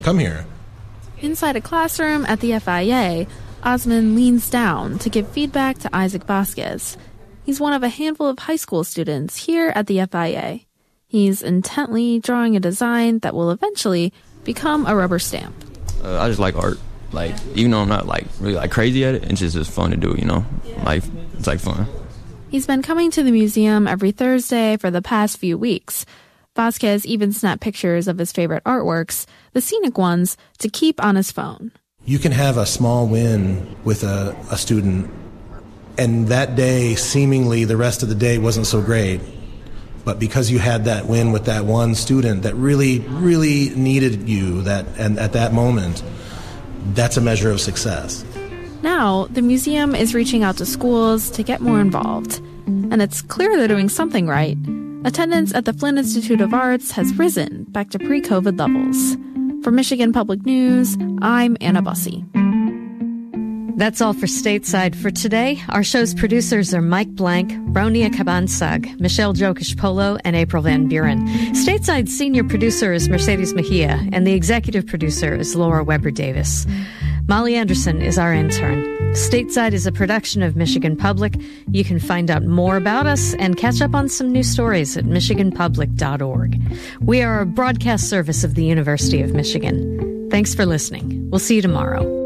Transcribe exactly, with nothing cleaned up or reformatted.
Come here. Inside a classroom at the F I A, Osman leans down to give feedback to Isaac Vasquez. He's one of a handful of high school students here at the F I A. He's intently drawing a design that will eventually become a rubber stamp. Uh, I just like art. Like, even though I'm not like really like crazy at it, it's just, just fun to do, you know? Like, it's like fun. He's been coming to the museum every Thursday for the past few weeks. Vasquez even snapped pictures of his favorite artworks, the scenic ones, to keep on his phone. You can have a small win with a, a student, and that day, seemingly the rest of the day wasn't so great. But because you had that win with that one student that really, really needed you that and at that moment, that's a measure of success. Now, the museum is reaching out to schools to get more involved. And it's clear they're doing something right. Attendance at the Flint Institute of Arts has risen back to pre-COVID levels. For Michigan Public News, I'm Anna Bussey. That's all for Stateside for today. Our show's producers are Mike Blank, Ronia Kabansag, Michelle Jokish-Polo, and April Van Buren. Stateside's senior producer is Mercedes Mejia, and the executive producer is Laura Weber-Davis. Molly Anderson is our intern. Stateside is a production of Michigan Public. You can find out more about us and catch up on some new stories at michigan public dot org. We are a broadcast service of the University of Michigan. Thanks for listening. We'll see you tomorrow.